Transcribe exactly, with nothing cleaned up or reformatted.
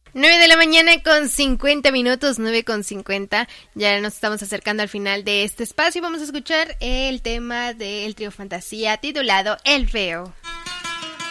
nueve de la mañana con cincuenta minutos, nueve con cincuenta. Ya nos estamos acercando al final de este espacio. Vamos a escuchar el tema del trío Fantasía titulado El Feo.